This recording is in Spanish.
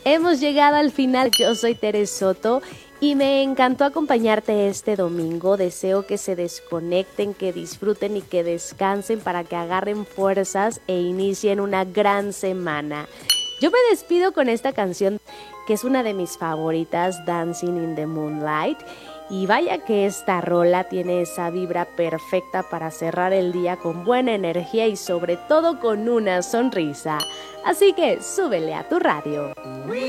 Hemos llegado al final. Yo soy Tere Soto y me encantó acompañarte este domingo. Deseo que se desconecten, que disfruten y que descansen para que agarren fuerzas e inicien una gran semana. Yo me despido con esta canción que es una de mis favoritas, Dancing in the Moonlight. Y vaya que esta rola tiene esa vibra perfecta para cerrar el día con buena energía y sobre todo con una sonrisa. Así que súbele a tu radio.